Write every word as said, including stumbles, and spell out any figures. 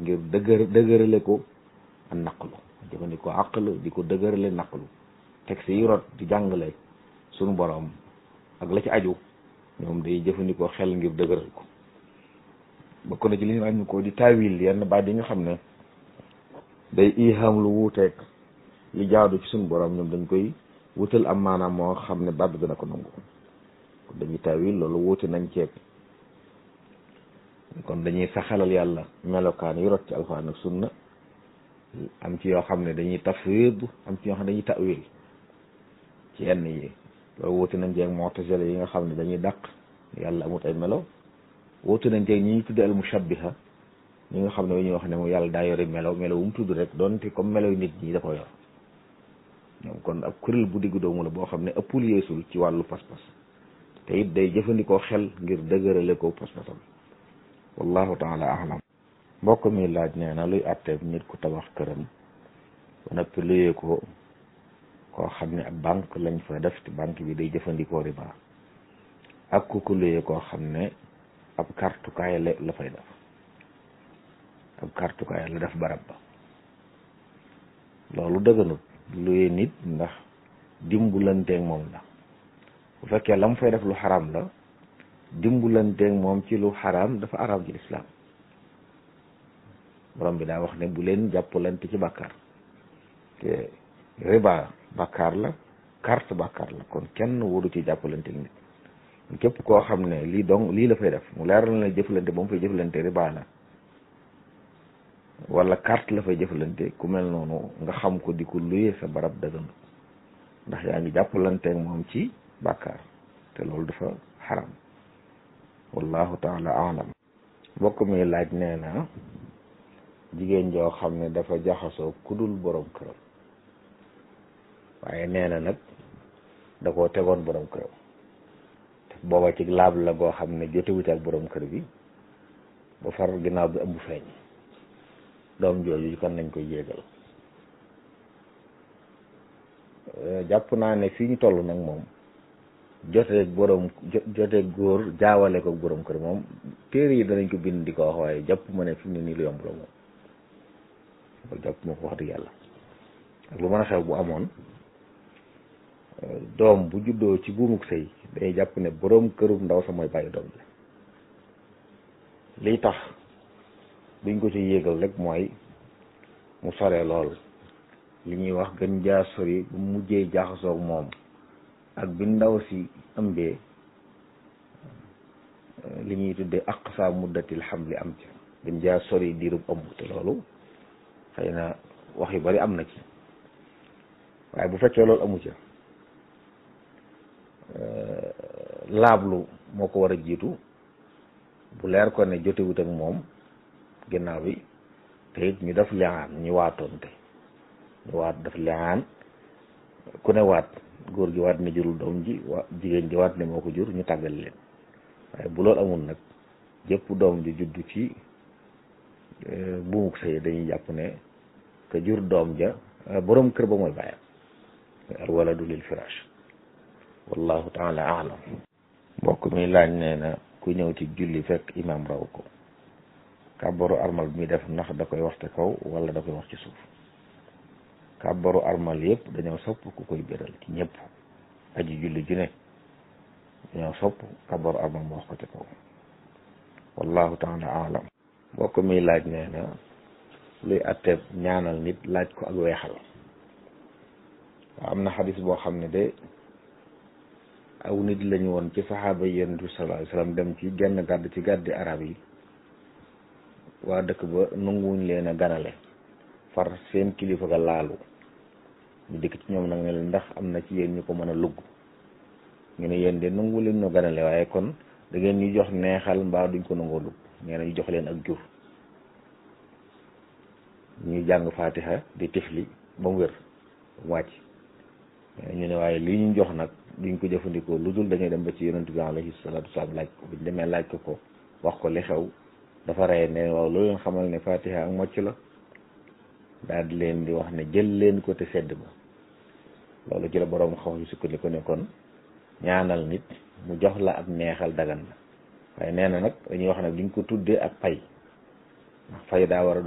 ngir dëgër dëgërale ko ak naqlu jëfandikoo aql di ko dëgërale naqlu texte yi rot di jàngale sunu borom ak la ci aju ñoom day jëfandikoo xel ngir dëgëral ko bokk na ci li ñu ràññu ko di taawil yenn baat yi nga xam ne day iham lu wuuteeg li jaadu ci sunu borom ñoom dañ koy wutal am maanaam moo xam ne baat bi dina ko nangu kon dañuy taawil loolu wuute nañ ceeb kon dañuy saxalal yàlla melokaan yi rot ci alxuraan ak sunna am ci yoo xam ne dañuy tafwid am ci yoo xam ne dañuy tawil ci yenn yi loolu wuute nañ ceeg mu'tazila yi nga xam ne dañuy dàq yàlla amut ay melo wuute nañ ceeg ñi ñu tudde al mushabbiha ñi nga xam ne dañuy wax ne moom yàlla daa yore melo melo wu mu tudd rek doonte comme melo yu nit ñi da ko yor ñoom kon ab kuréel bu diggu doomu la boo xam ne ëppul yeesul ci wàllu pas-pas te it day jëfandikoo xel ngir dëgërale ko pas-pasam wallahu taala alam mbokk mi laaj nee na luy àtteeb nit ku tabax këram ba noppi luyee ko koo xam ne ab banque lañ fa def te banque bi day jëfandikoo riba ak ku ko luyee koo xam ne ab kartukaay la la fay def ab kartukaay la def barab ba loolu dëgganut luyee nit ndax dimbulanteeg moom la bu fekkee la mu fay def lu xaram la dimbulanteeg moom ci lu xaram dafa araam ci lislaam borom bi daa wax ne bu leen jàppalante ci bàkkaar te riba bàkkaar la carte bàkkaar la kon kenn waru ci jàppalante nit képp koo xam ne lii dong lii la fay def mu leer na la jëflante ba mu fay jëflante riba la wala carte la fay jëflante ku mel noonu nga xam ko di ko luyee sa barab dëgganut ndax yaa ngi jàppalanteeg moom ci bàkkaar te loolu dafa xaram wallahu taala alam mbokk mi laaj nee na jigéen joo xam ne dafa jaxasoo kudul borom këram waaye nee na nag da koo tegoon borom këram te booba ci laab la goo xam ne jotewut ak borom kër bi ba far ginnaaw bi ëmb feeñ doom jooju kan nañ koy yéegal jàpp naa ne fii ñu toll nag moom joteeg borom joteeg góor jaawale ko borom kër moom téere yi danañ ko bind di ko wax waaye jàpp ma ne fi mu ne nii lu yomb la moom loolu jàpp ma ko wax dëgg yàlla ak lu mën a xew bu amoon doom bu juddoo ci buumuk sëy day jàpp ne borom kërum ndaw sa mooy bàyyi doom bi liy tax duñ ko ci yéegal rek mooy mu sore lool li ñuy wax gën jaa sori bu mujjee jaxasoog moom ak bi ndaw si ëmbee li ñuy tuddee aqsa muddatil hamli am ci gën jaa sori diirub ëmb te loolu xëy na wax yu bari am na ci waaye bu fekkee loolu amu ca laablu moo ko war a jiitu bu leer ko ne jotewut ak moom ginnaaw bi te it ñu def liaan ñu waatoonte ñu waat def liaan ku ne waat góor gi waat ne jurul doom ji wa jigéen ji waat ne moo ko jur ñu tàggal leen waaye bu loolu amul nag jëpp doom ji juddu ci buumuk sëy dañuy jàpp ne que jur doom ja borom kër ba mooy bàyyam al waladu lil firaash wallahu taala alam mbokk mi laaj nee na ku ñëw ci julli fekk imam raw ko kàbbaru armal bi muy def ndax da koy wax te kaw wala da koy wax ci suuf kàbbaru armal yëpp dañoo sopp ku koy béral ci ñëpp aji julli ju ne dañoo sopp kàbbaru armal mu wax ko te kaw wallahu taala alam mbokk mi laaj nee na luy atteeb ñaanal nit laaj ko ak weexal waaw am na xadis boo xam ne de aw nit lañu woon ci saxaaba yi yonent bi sallallahu alayhi wasallam dem ci genn gàdd ci gàddi arab yi waa dëkk ba nanguwuñ leen a ganale far seen kilifa ga laalu ñu dikk ci ñoom nag ne leen ndax am na ci yéen ñu ko mën a lugg ñu ne yéen de nangu leen ñu ganale waaye kon da ngeen ñu jox neexal mbaa duñ ko nangoo lugg nee na ñu jox leen ak jur ñuy jàng fatiha di tifli ba mu wér mu wàcc ñu ne waaye lii ñu jox nag duñ ko jëfandikoo lu dul dañuy dem ba ci yonent bi alayhi salaatu wasalaam laaj ko buñ demee laaj ko ko wax ko li xew dafa rey ne waaw loolu leen xamal ne fatiha ak mocc la daal di leen di wax ne jël leen ko te sedd ba loolu ci la boroom xam yu sukkandiku ne kon ñaanal nit mu jox la ak neexal dagan na waaye nee na nag dañuy wax nag duñ ko tuddee ak pay ndax fay daa war a